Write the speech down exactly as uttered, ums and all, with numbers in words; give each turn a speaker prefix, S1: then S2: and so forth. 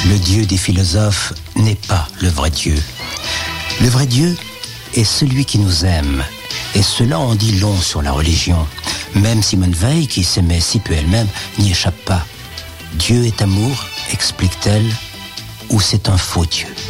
S1: Le Dieu des philosophes n'est pas le vrai Dieu. Le vrai Dieu est celui qui nous aime. Et cela en dit long sur la religion. Même Simone Veil, qui s'aimait si peu elle-même, n'y échappe pas. Dieu est amour, explique-t-elle, ou c'est un faux Dieu.